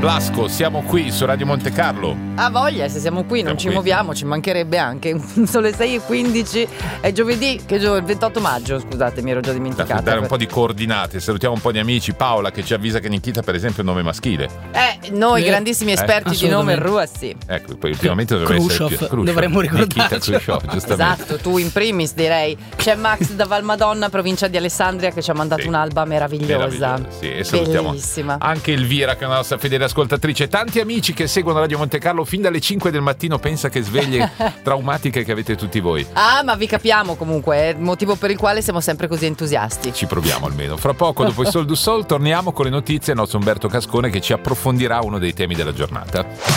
Blasco, siamo qui su Radio Monte Carlo. Ha voglia, se siamo qui non ci muoviamo, ci mancherebbe anche. Sono le 6:15, è giovedì, il 28 maggio, scusate, mi ero già dimenticato. Dare un po' di coordinate, salutiamo un po' di amici. Paola che ci avvisa che Nikita per esempio è un nome maschile. Noi grandissimi esperti di nome Rua, sì. Ecco, poi ultimamente dovrebbe essere Khrushchev. Dovremmo ricordarci. Nikita Khrushchev, giustamente. Esatto, tu in primis direi. C'è Max da Valmadonna, provincia di Alessandria, che ci ha mandato un'alba meravigliosa. Sì, e salutiamo bellissima. Anche Elvira, che è una nostra fedele ascoltatrice. Tanti amici che seguono Radio Monte Carlo fin dalle 5 del mattino. Pensa che sveglie traumatiche che avete tutti voi. Ma vi capiamo comunque, è il motivo per il quale siamo sempre così entusiasti. Ci proviamo almeno. Fra poco, dopo il Sol du Sol, torniamo con le notizie. Il nostro Umberto Cascone che ci approfondirà uno dei temi della giornata.